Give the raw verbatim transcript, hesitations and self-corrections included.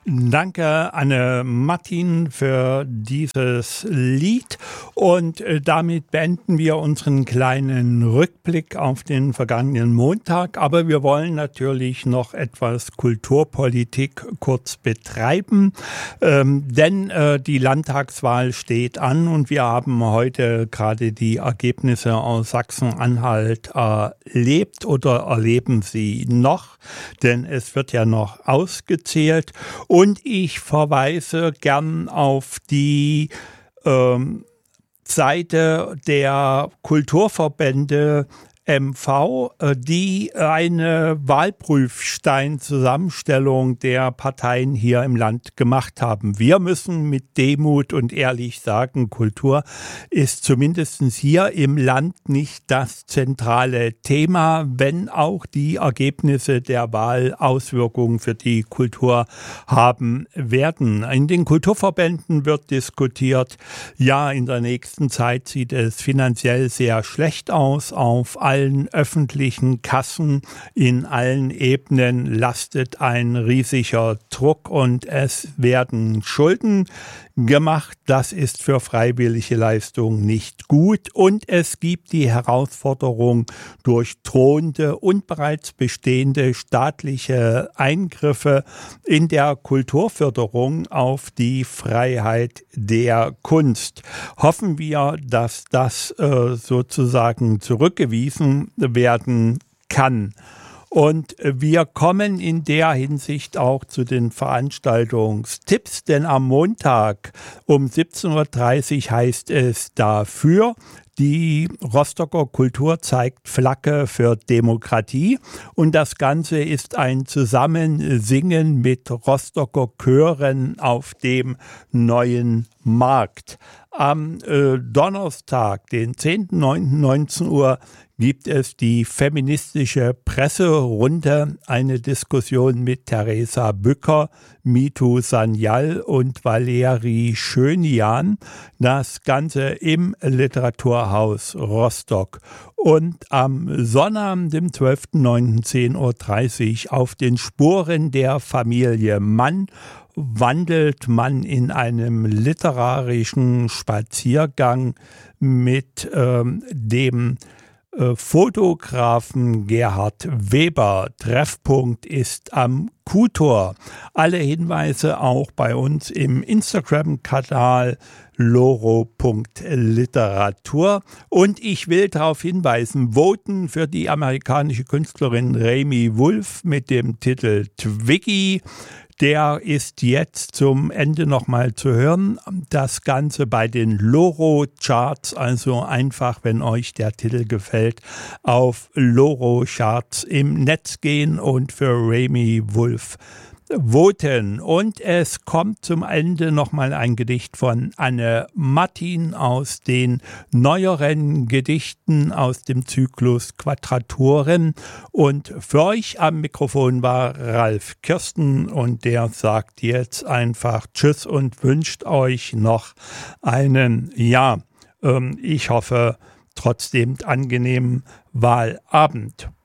Danke, Anne-Martin, für dieses Lied. Und äh, damit beenden wir unseren kleinen Rückblick auf den vergangenen Montag. Aber wir wollen natürlich noch etwas Kulturpolitik kurz betreiben, ähm, denn äh, die Landtagswahl steht an und wir haben heute gerade die Ergebnisse aus Sachsen-Anhalt erlebt oder erleben sie noch, denn es wird ja noch ausgezählt. Und ich verweise gern auf die ähm, Seite der Kulturverbände M V, die eine Wahlprüfstein-Zusammenstellung der Parteien hier im Land gemacht haben. Wir müssen mit Demut und ehrlich sagen, Kultur ist zumindest hier im Land nicht das zentrale Thema, wenn auch die Ergebnisse der Wahl Auswirkungen für die Kultur haben werden. In den Kulturverbänden wird diskutiert, ja, in der nächsten Zeit sieht es finanziell sehr schlecht aus. Auf allen öffentlichen Kassen in allen Ebenen lastet ein riesiger Druck und es werden Schulden gemacht. Das ist für freiwillige Leistungen nicht gut und es gibt die Herausforderung durch drohende und bereits bestehende staatliche Eingriffe in der Kulturförderung auf die Freiheit der Kunst. Hoffen wir, dass das äh, sozusagen zurückgewiesen werden kann. Und wir kommen in der Hinsicht auch zu den Veranstaltungstipps, denn am Montag um siebzehn Uhr dreißig heißt es dafür, die Rostocker Kultur zeigt Flagge für Demokratie und das Ganze ist ein Zusammensingen mit Rostocker Chören auf dem neuen Markt. Am äh, Donnerstag, den zehnten neunten neunzehn Uhr, gibt es die feministische Presserunde, eine Diskussion mit Theresa Bücker, Mitu Sanyal und Valerie Schönian. Das Ganze im Literaturhaus Rostock. Und am Sonnabend, dem zwölften neunten zehn Uhr dreißig auf den Spuren der Familie Mann wandelt man in einem literarischen Spaziergang mit ähm, dem äh, Fotografen Gerhard Weber. Treffpunkt ist am Kuhtor. Alle Hinweise auch bei uns im Instagram-Kanal loro punkt literatur. Und ich will darauf hinweisen, voten für die amerikanische Künstlerin Remi Wolf mit dem Titel Twiggy. Der ist jetzt zum Ende nochmal zu hören. Das Ganze bei den Loro-Charts, also einfach, wenn euch der Titel gefällt, auf Loro-Charts im Netz gehen und für Remi Wolf voten. Und es kommt zum Ende nochmal ein Gedicht von Anne-Martin aus den neueren Gedichten aus dem Zyklus Quadraturen. Und für euch am Mikrofon war Ralf Kirsten und der sagt jetzt einfach Tschüss und wünscht euch noch einen, ja, ähm, ich hoffe, trotzdem angenehmen Wahlabend.